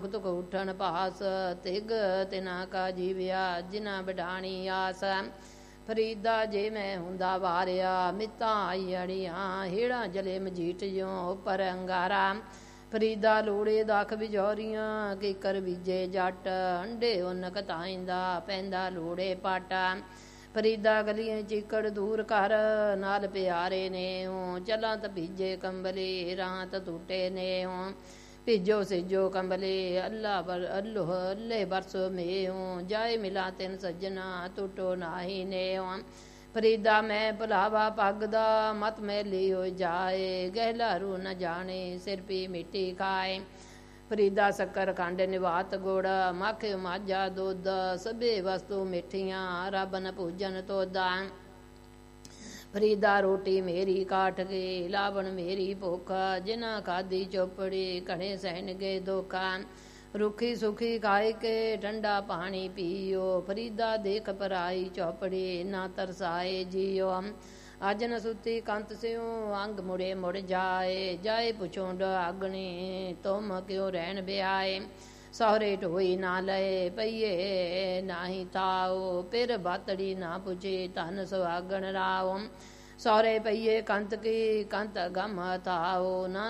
ਤੁਕ ਉਠਣ ਭਾਸ ਤਿਗ ਤਿਨਾ ਕਾ ਜੀਵਿਆ ਜਿਨਾ ਬਿਡਾਣੀ ਆਸ ਫਰੀਦਾ ਜੇ ਮੈਂ ਹੁੰਦਾ ਵਾਰਿਆ ਮਿੱਤਾਂ ਆਈ ਅੜੀਆਂ ਹੇੜਾਂ ਜਲੇ ਮਜੀਠ ਜਿਉਂ ਉੱਪਰ ਅੰਗਾਰਾ ਫਰੀਦਾ ਲੋੜੇ ਦਾਖ ਵਿਜੋਰੀਆਂ ਕਿਕਰ ਬੀਜੇ ਜੱਟ ਅੰਡੇ ਉਨ ਕਤਾਇਂਦਾ ਪੈਂਦਾ ਲੋੜੇ ਪਾਟਾ ਫਰੀਦਾ ਗਲੀਆਂ ਚੀਕੜ ਦੂਰ ਕਰ ਨਾਲ ਪਿਆਰੇ ਨੇ ਚਲਾਂ ਤ ਭੀਜੇ ਕੰਬਲੇ ਰਾਤ ਟੂਟੇ ਨੇ ਭੀਜੋ ਸਿਜੋ ਕੰਬਲੇ ਅੱਲੇ ਬਰਸੋ ਮੇਉ ਜਾਏ ਮਿਲਾ ਤਿੰਨ ਸੱਜਣਾ ਟੁੱਟੋ ਨਾਹੀ ਨੇ ਫਰੀਦਾ ਮੈਂ ਭੁਲਾਵਾ ਪੱਗ ਦਾ ਮਤ ਮੈਲੀ ਹੋ ਜਾਏ ਗਹਿਲਾ ਰੂ ਨ ਜਾਣੇ ਸਿਰ ਪੀ ਮਿੱਟੀ ਖਾਏ ਫਰੀਦਾ ਸ਼ੱਕਰ ਖੰਡ ਨਿਵਾਤ ਗੁੜ ਮੱਖ ਮਾਝਾ ਦੁੱਧ ਸਭੇ ਵਸਤੂ ਮਿੱਠੀਆਂ ਰੱਬ ਨ ਪੂਜਨ ਤੋਦਾ ਫਰੀਦਾ ਰੋਟੀ ਮੇਰੀ ਕਾਠ ਕੇ ਲਾਵਣ ਮੇਰੀ ਭੁੱਖ ਜਿਨਾ ਖਾਦੀ ਚੋਪੜੀ ਘਣੇ ਸਹਿਣ ਗਏ ਦੋਖਾ ਰੁੱਖੀ ਸੁਖੀ ਖਾਏ ਕੇ ਠੰਡਾ ਪਾਣੀ ਪੀਓ ਫਰੀਦਾ ਦੇਖ ਪਰਾਈ ਚੌਪੜੀ ਨਾ ਤਰਸਾਏ ਜੀਓ ਅੱਜ ਨ ਸੁੱਤੀ ਕੰਤ ਸਿਉ ਅੰਗ ਮੁੜੇ ਮੁੜ ਜਾਏ ਜਾਏ ਪੁੱਛੋਂ ਡਾਗਣੀ ਤੁਮ ਕਿਉਂ ਰਹਿਣ ਬਿਆਏ ਸਹੁਰੇ ਢੋਈ ਨਾ ਲਏ ਪਈਏ ਨਾਹੀ ਤਾਓ ਫਿਰ ਬਾਤੜੀ ਨਾ ਪੁੱਛੇ ਧਨ ਸੁਹਾਗਣ ਰਾਓ ਸਹੁਰੇ ਪਈਏ ਕੰਤ ਕੀ ਕੰਤ ਗਮ ਤਾਓ ਨਾ